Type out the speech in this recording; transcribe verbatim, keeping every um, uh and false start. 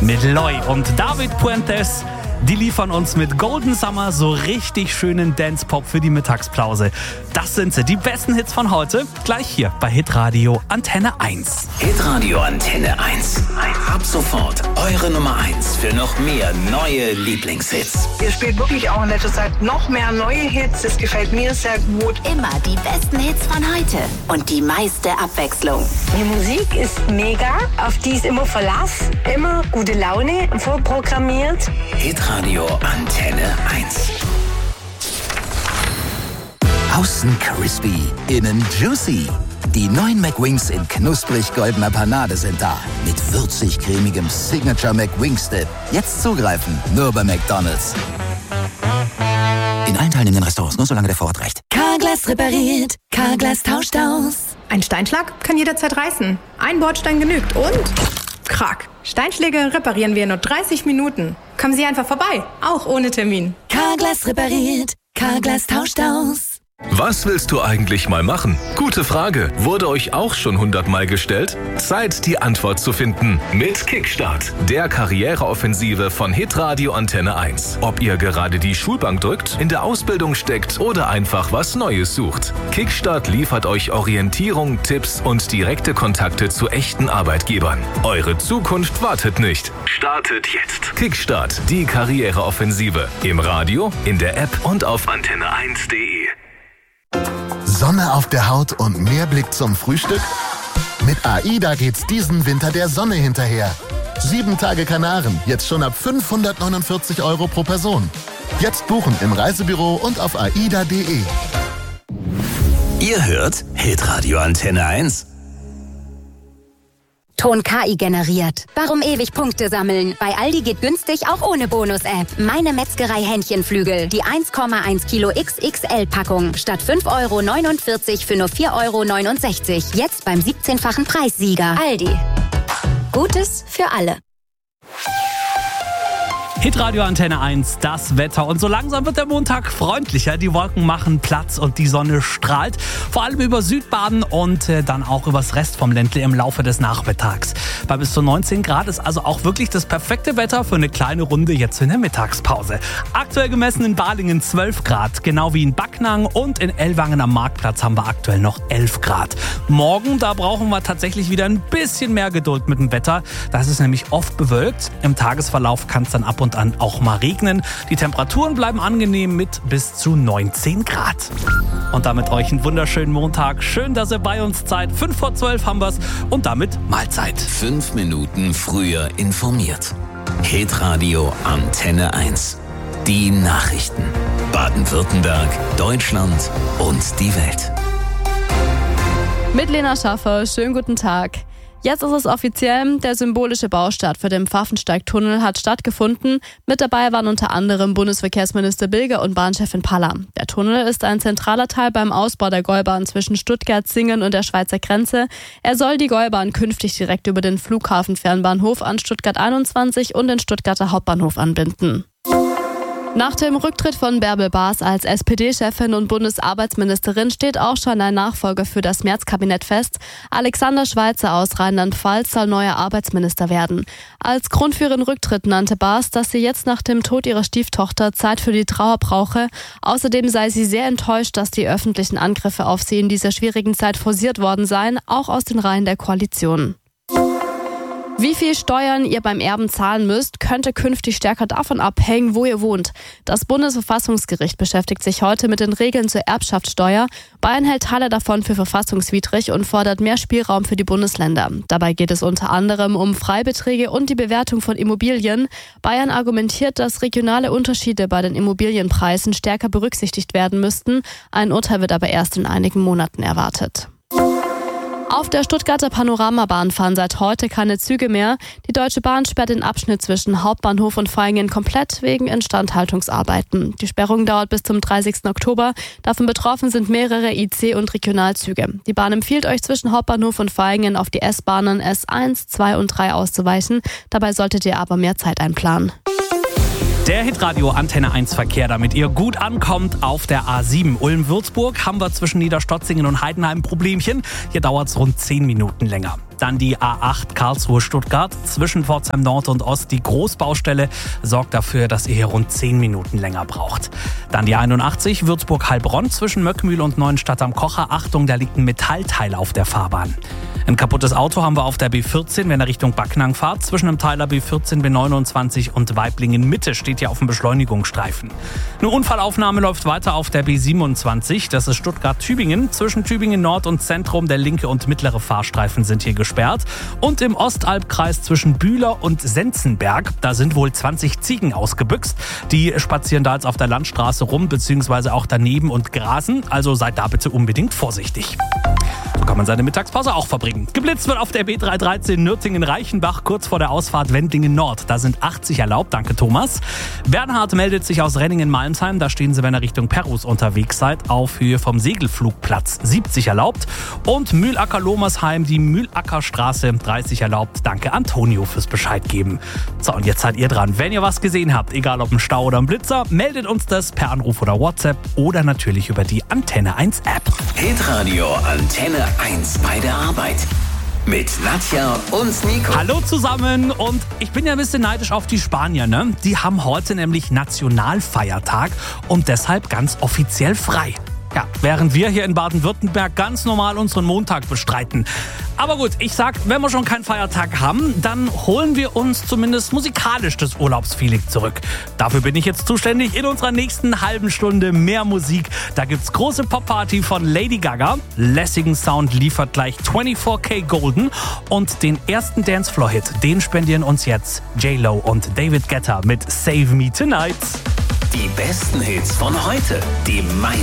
mit Loy und David Puentes. Die liefern uns mit Golden Summer so richtig schönen Dance-Pop für die Mittagspause. Das sind sie, die besten Hits von heute. Gleich hier bei Hitradio Antenne eins. Hitradio Antenne eins. Ab sofort eure Nummer eins für noch mehr neue Lieblingshits. Ihr spielt wirklich auch in letzter Zeit noch mehr neue Hits. Das gefällt mir sehr gut. Immer die besten Hits von heute und die meiste Abwechslung. Die Musik ist mega, auf die ist immer Verlass, immer gute Laune, vorprogrammiert. Hitradio Antenne eins. Außen crispy, innen juicy. Die neuen McWings in knusprig-goldener Panade sind da. Mit würzig-cremigem Signature McWings-Dip. Jetzt zugreifen, nur bei McDonald's. In allen teilnehmenden Restaurants, nur solange der Vorrat reicht. Carglass repariert, Carglass tauscht aus. Ein Steinschlag kann jederzeit reißen. Ein Bordstein genügt und... Krack. Steinschläge reparieren wir in nur dreißig Minuten. Kommen Sie einfach vorbei, auch ohne Termin. Carglass repariert, Carglass tauscht aus. Was willst du eigentlich mal machen? Gute Frage. Wurde euch auch schon hundertmal gestellt? Zeit, die Antwort zu finden. Mit Kickstart, der Karriereoffensive von Hitradio Antenne eins. Ob ihr gerade die Schulbank drückt, in der Ausbildung steckt oder einfach was Neues sucht. Kickstart liefert euch Orientierung, Tipps und direkte Kontakte zu echten Arbeitgebern. Eure Zukunft wartet nicht. Startet jetzt. Kickstart, die Karriereoffensive. Im Radio, in der App und auf antenne eins punkt de. Sonne auf der Haut und mehr Blick zum Frühstück? Mit AIDA geht's diesen Winter der Sonne hinterher. Sieben Tage Kanaren, jetzt schon ab fünfhundertneunundvierzig Euro pro Person. Jetzt buchen im Reisebüro und auf aida punkt de. Ihr hört Hitradio Antenne eins. Ton K I generiert. Warum ewig Punkte sammeln? Bei Aldi geht günstig auch ohne Bonus-App. Meine Metzgerei Hähnchenflügel. Die eins Komma eins Kilo X X L-Packung. Statt fünf Euro neunundvierzig für nur vier Euro neunundsechzig. Jetzt beim siebzehnfachen Preissieger. Aldi. Gutes für alle. Hitradio Antenne eins, das Wetter. Und so langsam wird der Montag freundlicher. Die Wolken machen Platz und die Sonne strahlt. Vor allem über Südbaden und äh, dann auch übers Rest vom Ländle im Laufe des Nachmittags. Bei bis zu neunzehn Grad ist also auch wirklich das perfekte Wetter für eine kleine Runde jetzt in der Mittagspause. Aktuell gemessen in Balingen zwölf Grad, genau wie in Backnang, und in Ellwangen am Marktplatz haben wir aktuell noch elf Grad. Morgen, da brauchen wir tatsächlich wieder ein bisschen mehr Geduld mit dem Wetter. Das ist nämlich oft bewölkt. Im Tagesverlauf kann es dann ab und an auch mal regnen. Die Temperaturen bleiben angenehm mit bis zu neunzehn Grad. Und damit euch einen wunderschönen Montag. Schön, dass ihr bei uns seid. fünf vor zwölf haben wir's und damit Mahlzeit. Fünf Minuten früher informiert. Hitradio Antenne eins. Die Nachrichten. Baden-Württemberg, Deutschland und die Welt. Mit Lena Schaffer, schönen guten Tag. Jetzt ist es offiziell, der symbolische Baustart für den Pfaffensteig-Tunnel hat stattgefunden. Mit dabei waren unter anderem Bundesverkehrsminister Bilger und Bahnchefin Paller. Der Tunnel ist ein zentraler Teil beim Ausbau der Gäubahn zwischen Stuttgart, Singen und der Schweizer Grenze. Er soll die Gäubahn künftig direkt über den Flughafenfernbahnhof an Stuttgart einundzwanzig und den Stuttgarter Hauptbahnhof anbinden. Nach dem Rücktritt von Bärbel Baas als S P D-Chefin und Bundesarbeitsministerin steht auch schon ein Nachfolger für das März-Kabinett fest. Alexander Schweitzer aus Rheinland-Pfalz soll neuer Arbeitsminister werden. Als Grund für ihren Rücktritt nannte Baas, dass sie jetzt nach dem Tod ihrer Stieftochter Zeit für die Trauer brauche. Außerdem sei sie sehr enttäuscht, dass die öffentlichen Angriffe auf sie in dieser schwierigen Zeit forciert worden seien, auch aus den Reihen der Koalition. Wie viel Steuern ihr beim Erben zahlen müsst, könnte künftig stärker davon abhängen, wo ihr wohnt. Das Bundesverfassungsgericht beschäftigt sich heute mit den Regeln zur Erbschaftssteuer. Bayern hält Teile davon für verfassungswidrig und fordert mehr Spielraum für die Bundesländer. Dabei geht es unter anderem um Freibeträge und die Bewertung von Immobilien. Bayern argumentiert, dass regionale Unterschiede bei den Immobilienpreisen stärker berücksichtigt werden müssten. Ein Urteil wird aber erst in einigen Monaten erwartet. Auf der Stuttgarter Panoramabahn fahren seit heute keine Züge mehr. Die Deutsche Bahn sperrt den Abschnitt zwischen Hauptbahnhof und Vaihingen komplett wegen Instandhaltungsarbeiten. Die Sperrung dauert bis zum dreißigsten Oktober. Davon betroffen sind mehrere I C- und Regionalzüge. Die Bahn empfiehlt euch, zwischen Hauptbahnhof und Vaihingen auf die S-Bahnen S eins, zwei und drei auszuweichen. Dabei solltet ihr aber mehr Zeit einplanen. Der Hitradio Antenne eins Verkehr, damit ihr gut ankommt auf der A sieben. Ulm-Würzburg haben wir zwischen Niederstotzingen und Heidenheim ein Problemchen. Hier dauert es rund zehn Minuten länger. Dann die A acht Karlsruhe-Stuttgart zwischen Pforzheim Nord und Ost. Die Großbaustelle sorgt dafür, dass ihr hier rund zehn Minuten länger braucht. Dann die einundachtzig Würzburg-Heilbronn zwischen Möckmühl und Neuenstadt am Kocher. Achtung, da liegt ein Metallteil auf der Fahrbahn. Ein kaputtes Auto haben wir auf der B vierzehn, wenn ihr Richtung Backnang fahrt. Zwischen dem Teiler B vierzehn, B neunundzwanzig und Weiblingen Mitte steht ja auf dem Beschleunigungsstreifen. Eine Unfallaufnahme läuft weiter auf der B siebenundzwanzig. Das ist Stuttgart-Tübingen. Zwischen Tübingen Nord und Zentrum, der linke und mittlere Fahrstreifen sind hier gesperrt. Und im Ostalbkreis zwischen Bühler und Senzenberg, da sind wohl zwanzig Ziegen ausgebüxt. Die spazieren da jetzt auf der Landstraße rum, beziehungsweise auch daneben und grasen. Also seid da bitte unbedingt vorsichtig. So kann man seine Mittagspause auch verbringen. Geblitzt wird auf der B dreihundertdreizehn Nürtingen-Reichenbach kurz vor der Ausfahrt Wendlingen Nord. Da sind achtzig erlaubt, danke Thomas. Bernhard meldet sich aus Renningen-Malmsheim. Da stehen Sie, wenn ihr Richtung Perus unterwegs seid, auf Höhe vom Segelflugplatz. siebzig erlaubt. Und Mühlacker-Lomersheim, die Mühlackerstraße, dreißig erlaubt. Danke Antonio fürs Bescheid geben. So, und jetzt seid ihr dran. Wenn ihr was gesehen habt, egal ob ein Stau oder ein Blitzer, meldet uns das per Anruf oder WhatsApp oder natürlich über die Antenne eins App. Hitradio Antenne eins bei der Arbeit. Mit Nadja und Nico. Hallo zusammen, und ich bin ja ein bisschen neidisch auf die Spanier, ne? Die haben heute nämlich Nationalfeiertag und deshalb ganz offiziell frei. Ja, während wir hier in Baden-Württemberg ganz normal unseren Montag bestreiten. Aber gut, ich sag, wenn wir schon keinen Feiertag haben, dann holen wir uns zumindest musikalisch das Urlaubsfeeling zurück. Dafür bin ich jetzt zuständig in unserer nächsten halben Stunde mehr Musik. Da gibt's große Pop-Party von Lady Gaga. Lässigen Sound liefert gleich vierundzwanzig K Golden. Und den ersten Dancefloor-Hit, den spendieren uns jetzt J-Lo und David Guetta mit Save Me Tonight. Die besten Hits von heute, die meisten